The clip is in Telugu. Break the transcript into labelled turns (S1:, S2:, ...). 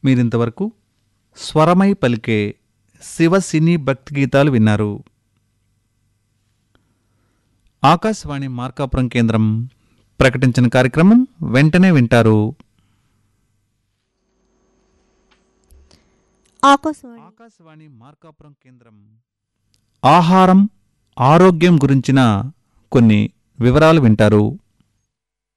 S1: మీరింతవరకు స్వరమై పలికే శివ సినీ భక్తి గీతాలు విన్నారు. ఆకాశవాణి మార్కాపురం కేంద్రం ప్రకటించిన కార్యక్రమం వెంటనే వింటారు. ఆకాశవాణి మార్కాపురం కేంద్రం ఆహారం ఆరోగ్యం గురించిన కొన్ని వివరాలు వింటారు.